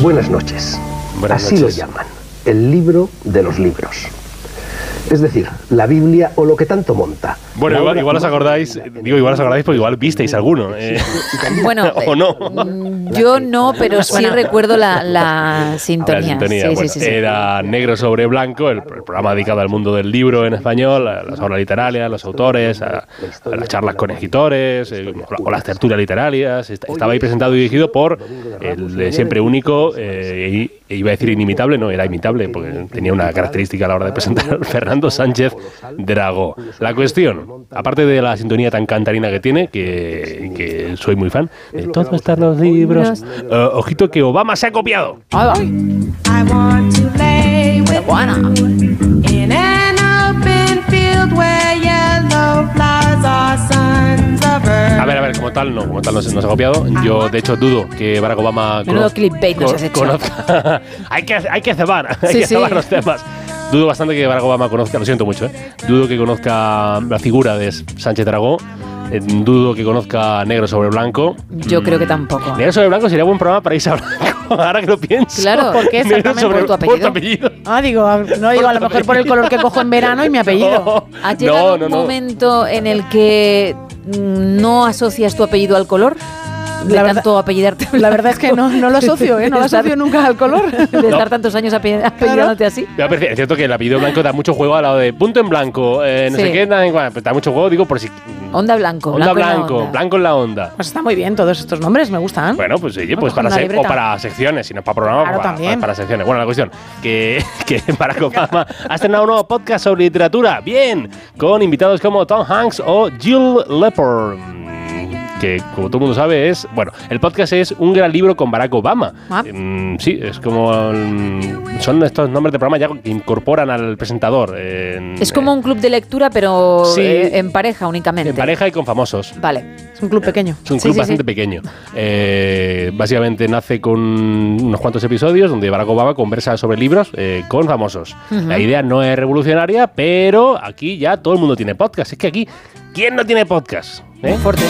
Buenas noches. Buenas Así noches. lo llaman, el libro de los libros. Es decir, la Biblia o lo que tanto monta. Bueno, igual os acordáis, porque igual visteis alguno. Bueno, o no. Yo no, pero sí recuerdo la sintonía. Sí. Era Negro sobre Blanco, el programa dedicado al mundo del libro en español, a las obras literarias, a los autores, a las charlas con escritores, o las tertulias literarias. Estaba ahí presentado y dirigido por el siempre único, iba a decir inimitable, no, era imitable, porque tenía una característica a la hora de presentar, Fernando Sánchez Dragó. La cuestión, aparte de la sintonía tan cantarina que tiene, que soy muy fan, de todos están los libros. Ojito que Obama se ha copiado. A ver, como tal no se ha copiado. Yo, de hecho, dudo que Barack Obama clickbait nos has hecho. conozca. hay que cebar, cebar los temas. Dudo bastante que Barack Obama conozca, lo siento mucho, dudo que conozca la figura de Sánchez Dragó. Dudo que conozca Negro sobre Blanco. Yo creo que tampoco. Negro sobre Blanco sería buen programa para irse a Blanco, ahora que lo pienso. Claro, ¿por qué exactamente? Por tu apellido. Digo, a lo mejor por el color que cojo en verano y mi apellido. ¿Ha llegado un momento en el que no asocias tu apellido al color? Tanto apellidarte. La verdad es que no lo asocio, no lo asocio nunca al color. De estar tantos años apellidándote así. Es cierto que el apellido blanco da mucho juego al lado de punto en blanco, no sé qué, da mucho juego, digo, por si... Onda blanco. Blanco en la onda. Pues está muy bien, todos estos nombres me gustan. Bueno, pues oye, pues o para secciones, si no es para programa, claro, también. Para secciones. Bueno, la cuestión, que Barack Obama ha estrenado un nuevo podcast sobre literatura, bien, con invitados como Tom Hanks o Jill Lepore, que como todo el mundo sabe el podcast es Un gran libro con Barack Obama. Sí, es como son estos nombres de programa ya que incorporan al presentador. Es como un club de lectura, pero en pareja únicamente. En pareja y con famosos. Vale. Es un club pequeño. Es un club bastante pequeño. Básicamente nace con unos cuantos episodios donde Barack Obama conversa sobre libros con famosos. La idea no es revolucionaria, pero aquí ya todo el mundo tiene podcast. Es que aquí, ¿quién no tiene podcast? Fuerte.